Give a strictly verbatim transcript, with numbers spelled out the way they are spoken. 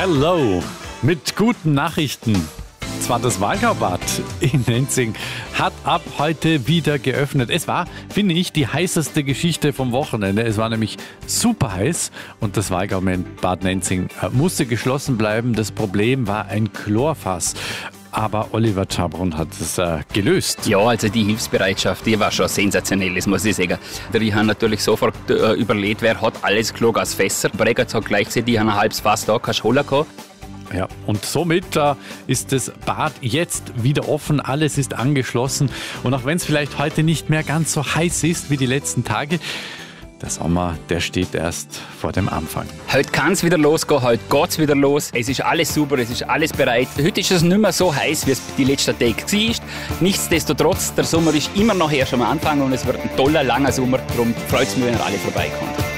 Hello, mit guten Nachrichten. Zwar das Wallgaubad in Nenzing hat ab heute wieder geöffnet. Es war, finde ich, die heißeste Geschichte vom Wochenende. Es war nämlich super heiß und das Wallgaubad Nenzing musste geschlossen bleiben. Das Problem war ein Chlorfass. Aber Oliver Czabrun hat es äh, gelöst. Ja, also die Hilfsbereitschaft, die war schon sensationell, das muss ich sagen. Die haben natürlich sofort äh, überlegt, wer hat alles Chlorgasfässer. Bregenz hat gleich gesehen, die haben ein halbes Fass da, kannst du holen gehen. Ja, und somit äh, ist das Bad jetzt wieder offen, alles ist angeschlossen. Und auch wenn es vielleicht heute nicht mehr ganz so heiß ist wie die letzten Tage, der Sommer, der steht erst vor dem Anfang. Heute kann es wieder losgehen, heute geht es wieder los. Es ist alles super, es ist alles bereit. Heute ist es nicht mehr so heiß, wie es die letzten Tage war. Nichtsdestotrotz, der Sommer ist immer noch erst am Anfang und es wird ein toller, langer Sommer. Darum freut es mich, wenn ihr alle vorbeikommt.